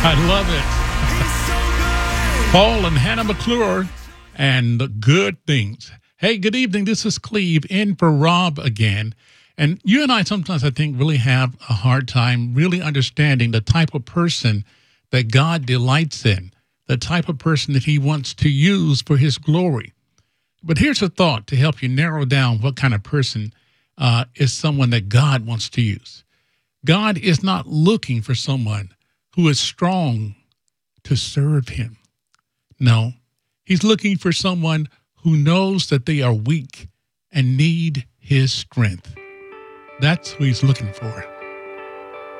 I love it. Paul and Hannah McClure and the good things. Hey, good evening. This is Cleve in for Rob again. And you and I sometimes, I think, really have a hard time really understanding the type of person that God delights in, the type of person that he wants to use for his glory. But here's a thought to help you narrow down what kind of person is someone that God wants to use. God is not looking for someone who is strong to serve him. No, he's looking for someone who knows that they are weak and need his strength. That's who he's looking for.